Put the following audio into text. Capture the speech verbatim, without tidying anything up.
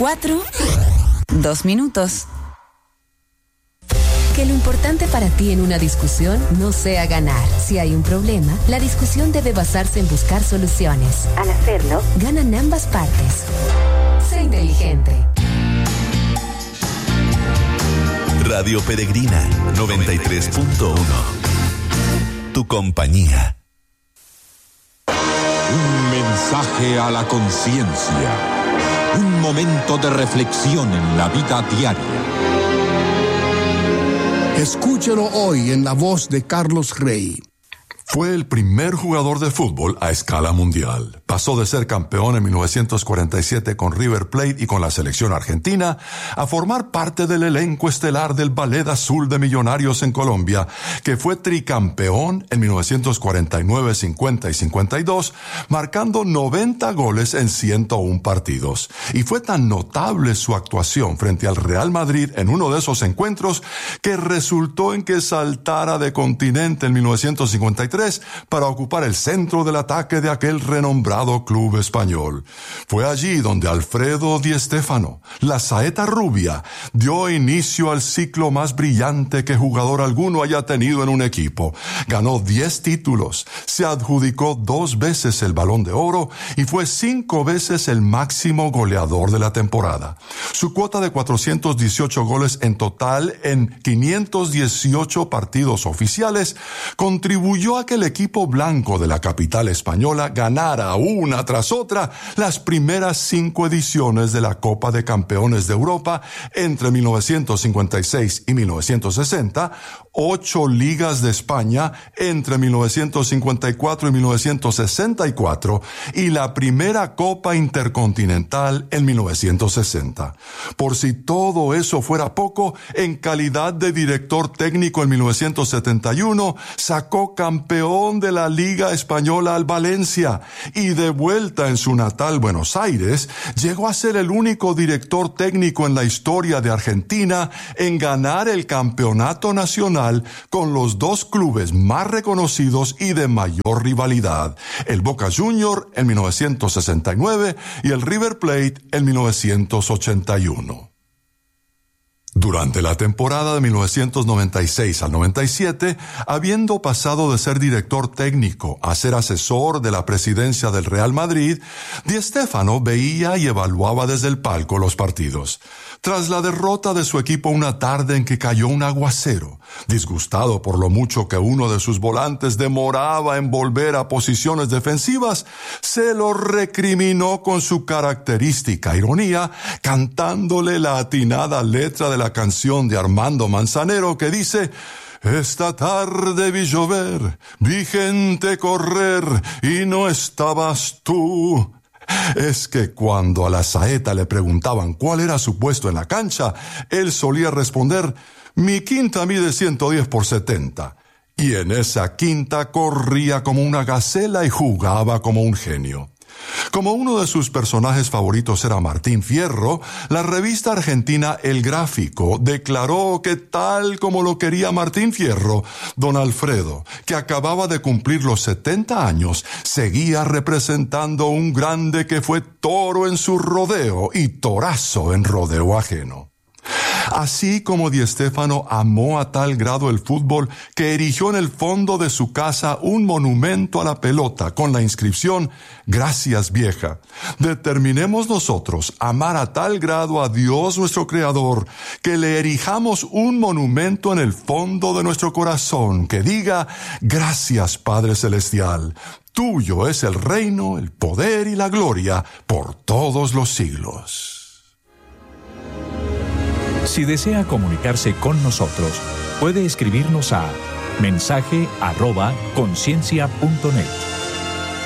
cuatro, dos minutos. Que lo importante para ti en una discusión no sea ganar. Si hay un problema, la discusión debe basarse en buscar soluciones. Al hacerlo, ganan ambas partes. Sé inteligente. Radio Peregrina noventa y tres punto uno. Tu compañía. Un mensaje a la conciencia. Un momento de reflexión en la vida diaria. Escúchelo hoy en la voz de Carlos Rey. Fue el primer jugador de fútbol a escala mundial. Pasó de ser campeón en mil novecientos cuarenta y siete con River Plate y con la selección argentina a formar parte del elenco estelar del Ballet Azul de Millonarios en Colombia, que fue tricampeón en mil novecientos cuarenta y nueve, cincuenta y cincuenta y dos, marcando noventa goles en ciento uno partidos. Y fue tan notable su actuación frente al Real Madrid en uno de esos encuentros que resultó en que saltara de continente en mil novecientos cincuenta y tres para ocupar el centro del ataque de aquel renombrado club español. Fue allí donde Alfredo Di Stéfano, la saeta rubia, dio inicio al ciclo más brillante que jugador alguno haya tenido en un equipo. Ganó diez títulos, se adjudicó dos veces el Balón de Oro y fue cinco veces el máximo goleador de la temporada. Su cuota de cuatrocientos dieciocho goles en total en quinientos dieciocho partidos oficiales contribuyó a que el equipo blanco de la capital española ganara una tras otra las primeras cinco ediciones de la Copa de Campeones de Europa entre mil novecientos cincuenta y seis y mil novecientos sesenta, ocho ligas de España entre mil novecientos cincuenta y cuatro y mil novecientos sesenta y cuatro y la primera Copa Intercontinental en mil novecientos sesenta. Por si todo eso fuera poco, en calidad de director técnico en mil novecientos setenta y uno sacó campeón de la Liga Española al Valencia y de vuelta en su natal Buenos Aires llegó a ser el único director técnico en la historia de Argentina en ganar el campeonato nacional con los dos clubes más reconocidos y de mayor rivalidad, el Boca Juniors en mil novecientos sesenta y nueve y el River Plate en mil novecientos ochenta y uno. Durante la temporada de mil novecientos noventa y seis al noventa y siete, habiendo pasado de ser director técnico a ser asesor de la presidencia del Real Madrid, Di Stéfano veía y evaluaba desde el palco los partidos. Tras la derrota de su equipo una tarde en que cayó un aguacero, disgustado por lo mucho que uno de sus volantes demoraba en volver a posiciones defensivas, se lo recriminó con su característica ironía, cantándole la atinada letra de la canción de Armando Manzanero que dice: esta tarde vi llover, vi gente correr y no estabas tú. Es que cuando a la saeta le preguntaban cuál era su puesto en la cancha, él solía responder: mi quinta mide ciento diez por setenta. Y en esa quinta corría como una gacela y jugaba como un genio. Como uno de sus personajes favoritos era Martín Fierro, la revista argentina El Gráfico declaró que tal como lo quería Martín Fierro, don Alfredo, que acababa de cumplir los setenta años, seguía representando un grande que fue toro en su rodeo y torazo en rodeo ajeno. Así como Di Stéfano amó a tal grado el fútbol que erigió en el fondo de su casa un monumento a la pelota con la inscripción «Gracias, vieja». Determinemos nosotros amar a tal grado a Dios nuestro Creador que le erijamos un monumento en el fondo de nuestro corazón que diga «Gracias, Padre Celestial». Tuyo es el reino, el poder y la gloria por todos los siglos. Si desea comunicarse con nosotros, puede escribirnos a mensaje arroba conciencia punto net.